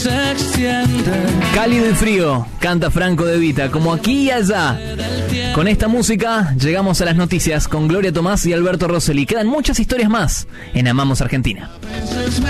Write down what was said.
Cálido y frío, canta Franco De Vita, como aquí y allá. Con esta música llegamos a las noticias con Gloria Tomás y Alberto Rosselli. Quedan muchas historias más en Amamos Argentina.